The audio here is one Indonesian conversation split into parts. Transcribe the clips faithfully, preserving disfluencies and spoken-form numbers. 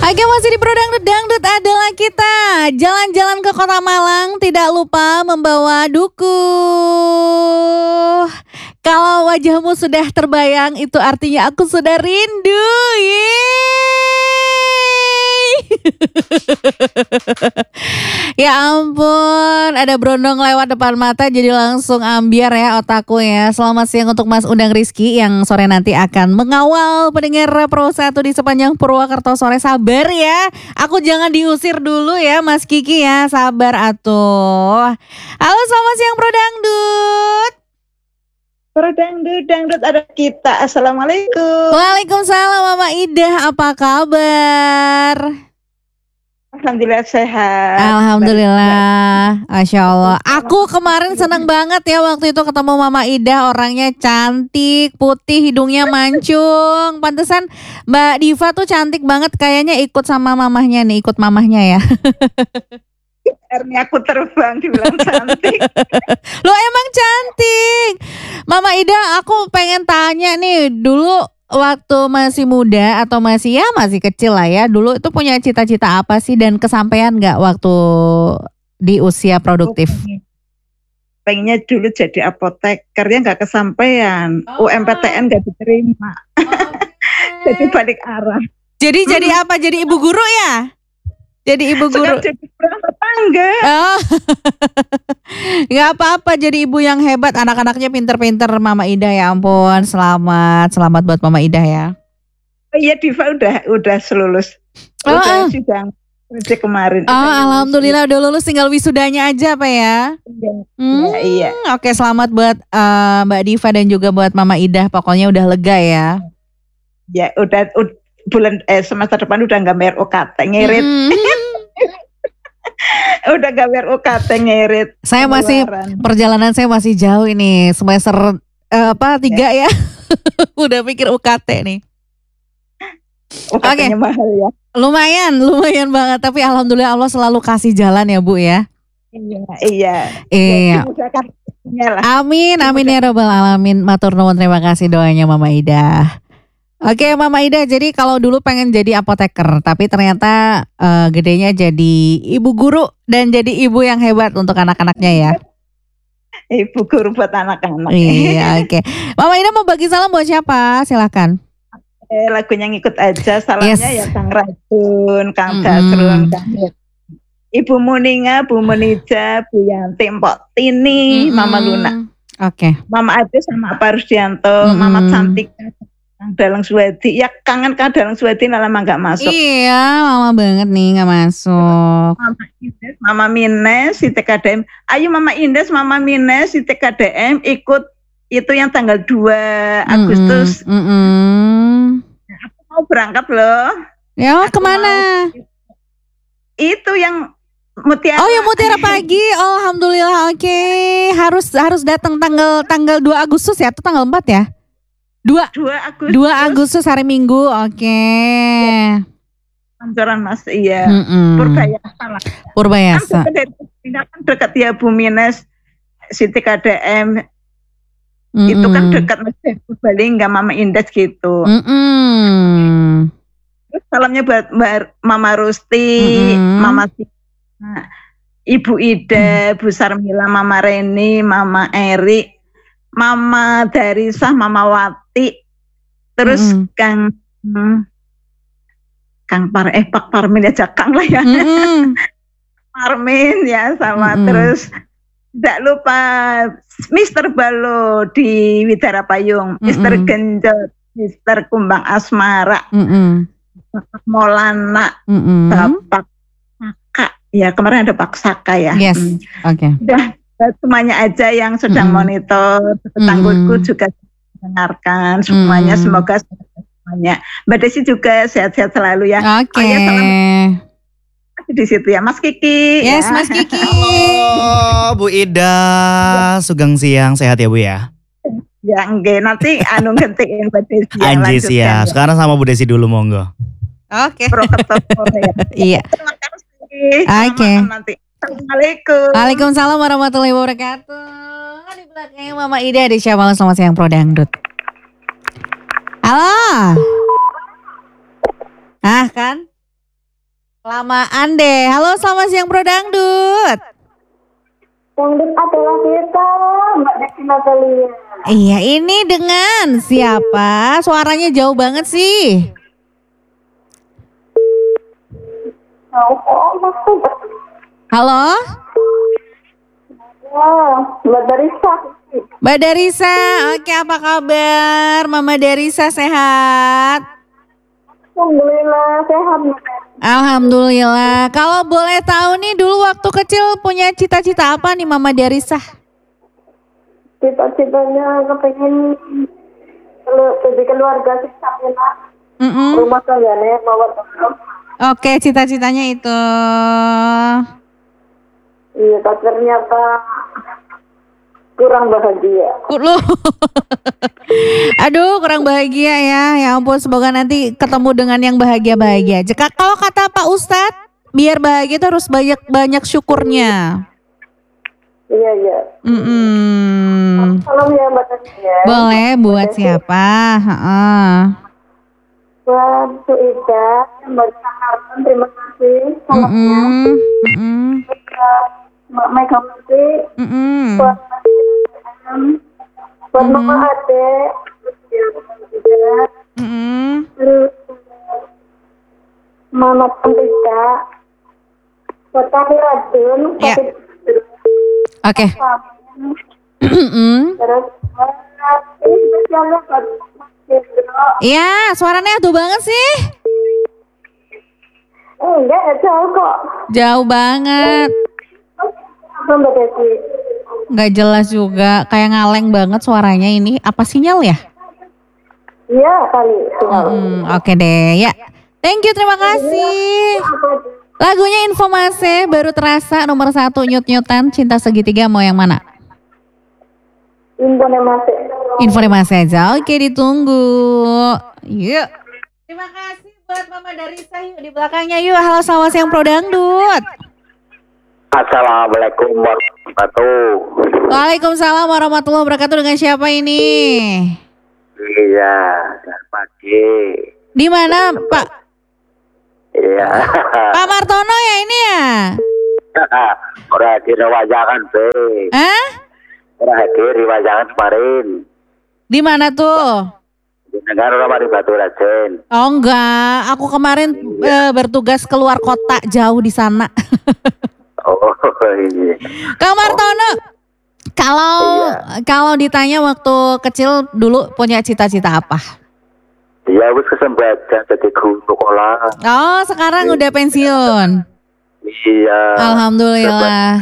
Oke, masih di Pro Dangdut. Dangdut adalah kita. Jalan-jalan ke Kota Malang, tidak lupa membawa duku. Kalau wajahmu sudah terbayang, itu artinya aku sudah rindu. Yeay. Ya ampun, ada berondong lewat depan mata jadi langsung ambiar ya otakku ya. Selamat siang untuk Mas Undang Rizky yang sore nanti akan mengawal pendengar Pro satu di sepanjang Purwakarta sore. Sabar ya, aku jangan diusir dulu ya Mas Kiki ya, sabar atuh. Halo, selamat siang Pro Dangdut. Pro Dangdut, Dangdut ada kita. Assalamualaikum. Waalaikumsalam Mama Ida, apa kabar? Alhamdulillah sehat. Alhamdulillah, Masya Allah. Aku kemarin senang banget ya waktu itu ketemu Mama Ida. Orangnya cantik, putih, hidungnya mancung. Pantesan Mbak Diva tuh cantik banget. Kayaknya ikut sama mamahnya nih, ikut mamahnya ya. Akhirnya aku terbang dibilang cantik. Lo emang cantik. Mama Ida, aku pengen tanya nih, dulu waktu masih muda atau masih ya masih kecil lah ya, dulu itu punya cita-cita apa sih dan kesampaian nggak waktu di usia produktif? Pengennya dulu jadi apoteker ya, nggak kesampaian. Oh. U M P T N nggak diterima. Oh, okay. Jadi balik arah. Jadi hmm. jadi apa? Jadi ibu guru ya? Jadi ibu guru. Sekarang jadi berangkat tangga. Oh. Gak apa-apa, jadi ibu yang hebat. Anak-anaknya pinter-pinter Mama Ida, ya ampun. Selamat, selamat buat Mama Ida ya. Oh iya, Diva udah udah lulus. Oh, udah sidang kemarin. Oh, alhamdulillah udah lulus, tinggal wisudanya aja apa ya? Iya. Hmm, ya, iya. Oke, selamat buat uh, Mbak Diva dan juga buat Mama Ida. Pokoknya udah lega ya. Ya, udah, udah bulan eh semester depan udah nggak bayar U K T, ngirit. Hmm. Udah gak bayar U K T, ngirit. Saya masih pengeluaran. Perjalanan saya masih jauh ini, semester uh, apa tiga ya, ya. Udah pikir U K T nih. U K T-nya okay. Mahal ya. Lumayan, lumayan banget. Tapi alhamdulillah Allah selalu kasih jalan ya Bu ya. Iya, iya. Iya. Amin, amin ya Rabbal Alamin. Matur nuwun, terima kasih doanya Mama Ida. Oke Mama Ida, jadi kalau dulu pengen jadi apoteker, tapi ternyata uh, gedenya jadi ibu guru dan jadi ibu yang hebat untuk anak-anaknya ya. Ibu guru buat anak-anak. Iya, oke. Okay. Mama Ida mau bagi salam buat siapa? Silakan. Eh, lagunya ngikut aja, salamnya yes. Ya Kang Racun, Kang Gasrun, Kang Ibu Muninga, Bu Munija, Bu Yanti, Mpok Tini, mm-hmm. Mama Luna. Oke. Okay. Mama Ade sama Pak Rusdianto, mm-hmm. Mama Cantik. Dalang Suwadi, ya kangen kan Dalang Suwadi lama nggak masuk. Iya, lama banget nih nggak masuk. Mama Indes, Mama Mines, si T K D M. Ayo Mama Indes, Mama Mines, si T K D M ikut itu yang tanggal dua Agustus. Mm-mm, mm-mm. Aku mau berangkat loh. Ya, aku kemana? Mau, itu yang Mutiara. Oh ya Mutiara Pagi. Oh, alhamdulillah. Oke, okay. harus harus datang tanggal tanggal dua Agustus ya atau tanggal empat ya? Dua, dua Agustus hari Minggu, oke. Okay. Pancoran Mas, iya. Mm-mm. Purbayasa lah. Purbayasa. Kan dekat, dekat ya Bu Mines, Siti K D M. Mm-mm. Itu kan dekat Masjid Bali, nggak Mama Indes gitu. Mm-mm. Terus salamnya buat Mbak Mama Rusti, mm-mm. Mama Tina, Ibu Ida, mm. Bu Sarmila, Mama Reni, Mama Eri, Mama Darisah, Mama Wati, terus mm. Kang hmm, Kang Par eh Pak Parmin aja Kang lah ya, mm. Parmin ya sama mm. Terus tidak lupa Mister Balo di Widara Payung, mm. Mister Genjot, Mister Kumbang Asmara, mm. Bapak Molana, mm. Bapak Saka, ya kemarin ada Pak Saka ya. Yes, mm. oke. Okay. Udah. Semuanya aja yang sedang mm-hmm. monitor, tetanggulku mm-hmm. juga mendengarkan semuanya, mm-hmm. semoga semuanya. Mbak Desi juga sehat-sehat selalu ya. Oke. Okay. Oh ya, salam di situ ya, Mas Kiki. Yes, ya. Mas Kiki. Halo, Bu Ida. Sugeng siang, sehat ya Bu ya? Ya enggak, nanti anu gantiin Mbak Desi. Anjir siap. Ya. Sekarang sama Bu Desi dulu monggo. Oke. Okay. Iya. Terima kasih. Oke. Okay. Nanti. Assalamualaikum. Waalaikumsalam warahmatullahi wabarakatuh. Di belakangnya Mama Ida di Syawal, selamat siang Pro Dangdut. Halo. Ah kan? Kelamaan deh. Halo, selamat siang Bro Dangdut. Dangdut adalah kita, Mbak Desi Natalia. Iya, ini dengan siapa? Suaranya jauh banget sih. Oh, oh maksud. Halo? Ya, Mbak Darisa. Mbak Darisa, oke apa kabar? Mama Darisa sehat? Alhamdulillah sehat. Alhamdulillah. Kalau boleh tahu nih dulu waktu kecil punya cita-cita apa nih Mama Darisa? Cita-citanya kepengen kalau jadi keluarga sih lah. Mm-mm. Rumah tangganya bawa teman. Oke, cita-citanya itu. Iya, tapi ternyata kurang bahagia. Loh. Aduh, kurang bahagia ya. Ya ampun, semoga nanti ketemu dengan yang bahagia-bahagia. Jika kalau kata Pak Ustadz, biar bahagia itu harus banyak-banyak syukurnya. Iya, iya. Mm-mm. Salam ya Mbak Desi ya. Boleh buat siapa? Heeh. Buat Bu Ida, Mbak Sakartan, terima kasih. Salamnya. Mm-mm. Mm-mm. Mbak Megawati. Mm-mm. Buat buat Mhm. Mama Ade, Mm-mm. terus Mama Tantita, buat Kami Radun, Ya. Kami Oke. Mm-mm. terus buat ini spesialnya buat Mas Hendro. Ya, suaranya aduh banget sih. Eh, enggak, jauh kok. Jauh banget. Apa Mbak Desi? Nggak jelas juga, kayak ngaleng banget suaranya ini. Apa sinyal ya? Iya kali. Hmm, Oke deh, ya. Thank you, terima kasih. Lagunya Informasi baru terasa nomor satu nyut-nyutan Cinta Segitiga mau yang mana? Informasi. Informasi aja, oke ditunggu. Yuk. Terima kasih buat Mama Darisa yuk di belakangnya yuk. Halo selamat siang Pro Dangdut. Assalamualaikum warahmatullahi wabarakatuh. Waalaikumsalam warahmatullahi wabarakatuh. Dengan siapa ini? Iya, selamat pagi. Di mana Pak? Iya. Pak Martono ya ini ya? Orang diwajakan be. Hah? Orang diwajakan kemarin. Di mana tuh? Di negara orang di Batu Rajen. Oh enggak, aku kemarin eh, bertugas keluar kota jauh di sana. Oh iya. Kang Martono, kalau Iya. kalau ditanya waktu kecil dulu punya cita-cita apa? Iya, wis kesempatan jadi guru sekolah. Oh, sekarang udah pensiun. Iya. Alhamdulillah.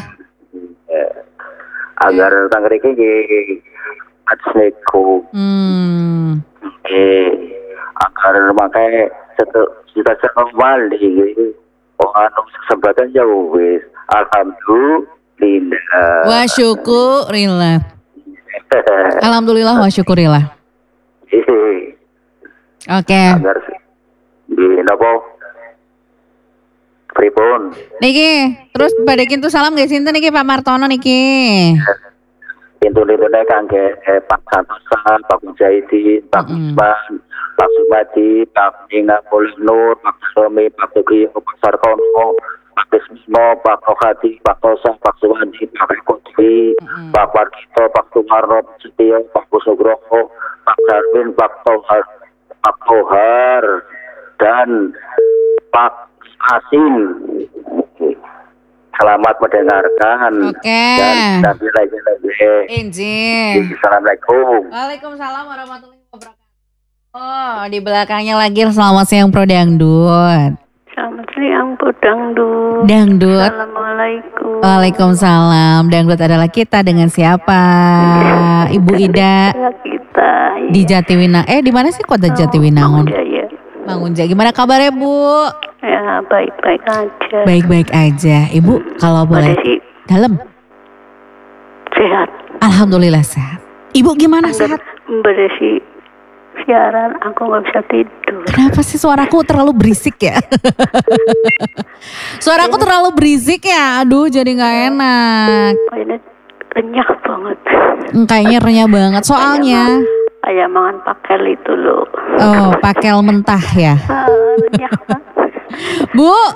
Agar tangger iki nggih atsneku. Hmm. Eh, agar makai cita-cita kembali gitu. Oh, anu kesempatan ya wis. Alhamdulillah. Wa syukurillah. Alhamdulillah wa syukurillah. Oke. Agar di napa? Pripun? Niki, terus badakin tuh salam guys sinten niki Pak Martono niki. Pintu-pintune kangge eh, Pak Santosa, Pak Mujahidin, Pak Mm-mm. Usman, Pak Sumadi, Pak Nina Nur, Pak Somi, Pak Tugi, Pak Sarkono, Pak Desmisno, Pak Rohadi, Pak Tosa, Pak Suwandi, Pak Eko Dwi, Mm-mm. Pak Wargito, Pak Sumarno, Pak Setio, Pak Pusugroho, Pak Darwin, Pak Tohar, Pak Tohar, dan Pak Asin. Selamat mendengarkan. Oke. Dan sambil lagi-lagi. Izin. Assalamualaikum. Waalaikumsalam warahmatullahi wabarakatuh. Oh, di belakangnya lagi selamat siang Pro Dangdut. Selamat siang Bu Dangdut. Dangdut. Assalamualaikum. Waalaikumsalam. Dangdut adalah kita dengan siapa? Ibu Ida Ya kita. di Jatiwinang. Eh, di mana sih kota Jatiwinangun? Jaya. Mangunja. Gimana kabarnya, Bu? Ya baik-baik aja. Baik-baik aja. Ibu, kalau Mbak boleh Desi dalam. sehat. Alhamdulillah sehat. Ibu gimana sehat? Mbak Desi siaran aku nggak bisa tidur. Kenapa sih suaraku terlalu berisik ya? Suaraku terlalu berisik ya? Aduh, jadi nggak enak. Kayaknya renyah banget. Hmm, Kayaknya renyah banget. Soalnya, Kayak makan pakel itu loh. oh, pakel mentah ya. Ah, renyah banget. Bu,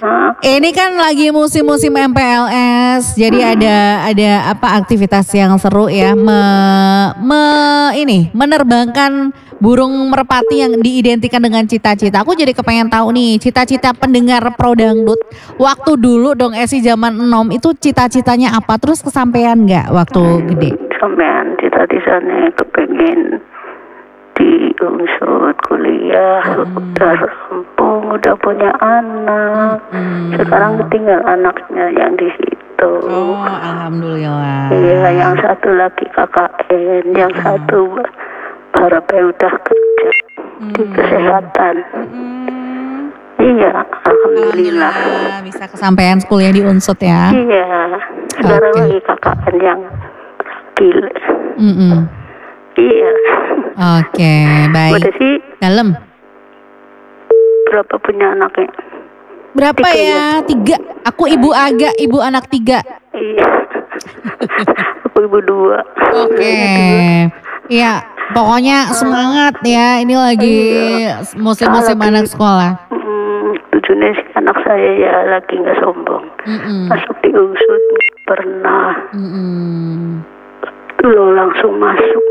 Hah? Ini kan lagi musim-musim M P L S, jadi ada ada apa aktivitas yang seru ya, me, me- ini menerbangkan burung merpati yang diidentikan dengan cita-cita. Aku jadi kepengen tahu nih, cita-cita pendengar pro dangdut waktu dulu dong Esi zaman enom itu cita-citanya apa? Terus kesampaian nggak waktu gede? Sampean cita-citanya kepengen di unsur kuliah, udah rampung, udah punya anak. Sekarang tinggal anaknya yang di situ. Oh, alhamdulillah. Iya, yang satu lagi K K N, yang satu harapnya udah kerja di kesehatan. Iya, alhamdulillah. Alhamdulillah bisa kesampaian kuliah di Unsut ya. Iya, sekarang Oke. lagi K K N yang gila. Mm-mm. Iya. Oke, baik. Udah sih Dalam. berapa punya anaknya? Berapa Tiga ya? Tiga. Aku ibu Aga, ibu anak tiga. Iya. Aku ibu dua. Oke. Iya, pokoknya semangat ya. Ini lagi musim-musim anak sekolah. Hmm, tujuannya sih anak saya ya lagi nggak sombong. Mm-mm. Masuk di usut pernah. Mm-mm. Lo langsung masuk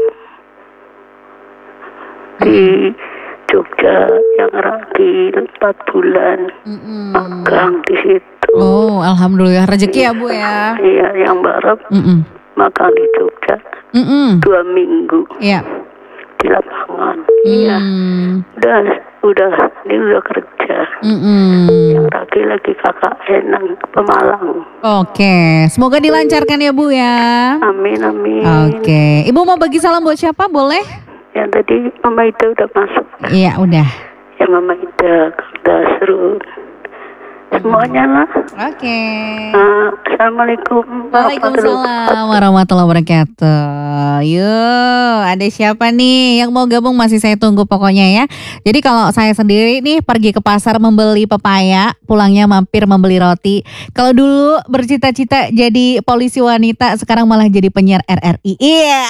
di Jogja yang ragil empat bulan Mm-mm. magang di situ. Oh, alhamdulillah rezeki ya Bu ya. Iya, yang barat Mm-mm. magang di Jogja Mm-mm. dua minggu Iya. di lapangan. Iya, Mm. udah udah ini udah kerja. Mm-mm. Yang lagi lagi K K N yang Pemalang. Oke, semoga dilancarkan ya Bu ya. Amin amin. Oke, Ibu mau bagi salam buat siapa? Boleh? Yang tadi Mama Ida udah masuk. Iya, udah. Ya Mama Ida, Kang Dasrul, semuanya lah. Oke. Ah, Assalamualaikum Waalaikumsalam warahmatullahi wabarakatuh. Yuk, ada siapa nih yang mau gabung masih saya tunggu pokoknya ya. Jadi kalau saya sendiri nih pergi ke pasar membeli pepaya, pulangnya mampir membeli roti. Kalau dulu bercita-cita jadi polisi wanita, sekarang malah jadi penyiar R R I. Iya.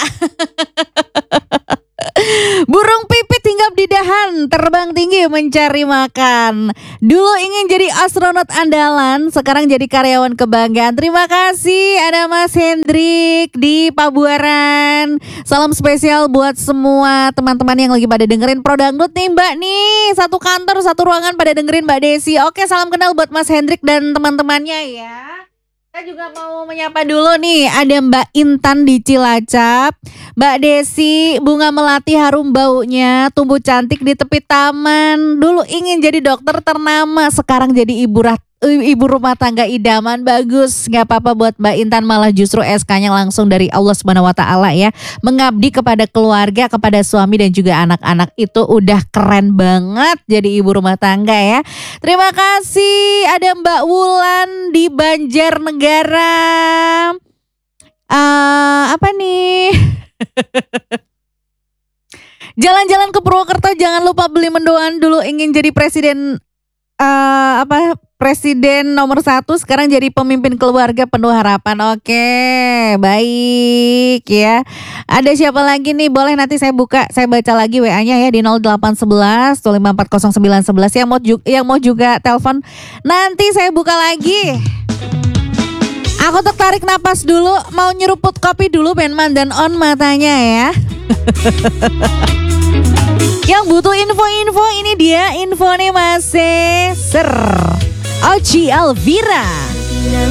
Burung pipit hinggap di dahan, terbang tinggi mencari makan. Dulu ingin jadi astronot andalan, sekarang jadi karyawan kebanggaan. Terima kasih ada Mas Hendrik di Pabuaran. Salam spesial buat semua teman-teman yang lagi pada dengerin Pro Dangdut nih Mbak nih. Satu kantor, satu ruangan pada dengerin Mbak Desi. Oke, salam kenal buat Mas Hendrik dan teman-temannya ya. Saya juga mau menyapa dulu nih, ada Mbak Intan di Cilacap. Mbak Desi, bunga melati harum baunya, tumbuh cantik di tepi taman. Dulu ingin jadi dokter ternama, sekarang jadi ibu rat, ibu rumah tangga idaman. Bagus, gak apa-apa buat Mbak Intan, malah justru S K-nya langsung dari Allah Subhanahu Wa Taala ya. Mengabdi kepada keluarga, kepada suami dan juga anak-anak, itu udah keren banget jadi ibu rumah tangga ya. Terima kasih, ada Mbak Wulan di Banjarnegara. Uh, apa nih? Jalan-jalan ke Purwokerto, jangan lupa beli mendoan. Dulu ingin jadi presiden uh, apa presiden nomor satu, sekarang jadi pemimpin keluarga penuh harapan. Oke, baik ya. Ada siapa lagi nih? Boleh nanti saya buka, saya baca lagi W A-nya ya di nol delapan satu satu dua lima empat nol sembilan satu satu. Yang mau juga, yang mau juga telepon nanti saya buka lagi. Aku tertarik napas dulu, mau nyeruput kopi dulu, penman dan on matanya ya. Yang butuh info-info, ini dia info nih masih ser. Oci Alvira.